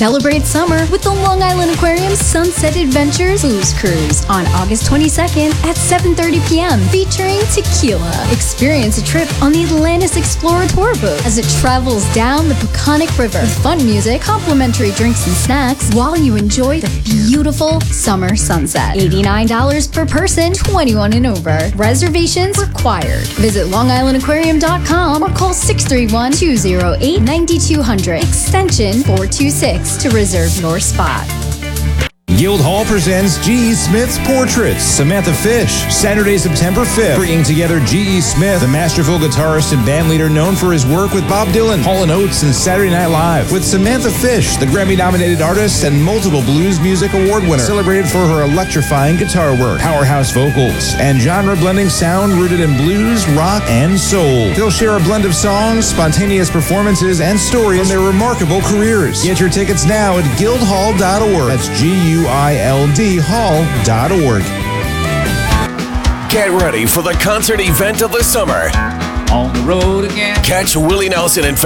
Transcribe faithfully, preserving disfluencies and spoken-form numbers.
Celebrate summer with the Long Island Aquarium Sunset Adventures Booze Cruise on August twenty-second at seven thirty p.m. featuring tequila. Experience a trip on the Atlantis Explorer tour boat as it travels down the Peconic River with fun music, complimentary drinks and snacks while you enjoy the beautiful summer sunset. eighty-nine dollars per person, twenty-one and over. Reservations required. Visit long island aquarium dot com or call six three one, two oh eight, nine two hundred, extension four two six to reserve your spot. Guildhall presents G E. Smith's Portraits, Samantha Fish, Saturday, September fifth, bringing together G E. Smith, the masterful guitarist and bandleader known for his work with Bob Dylan, Hall and Oates, and Saturday Night Live, with Samantha Fish, the Grammy-nominated artist and multiple Blues Music Award winner, celebrated for her electrifying guitar work, powerhouse vocals, and genre-blending sound rooted in blues, rock, and soul. They'll share a blend of songs, spontaneous performances, and stories from their remarkable careers. Get your tickets now at guildhall dot org. That's G U I L D hall dot org. Get ready for the concert event of the summer. On the road again. Catch Willie Nelson and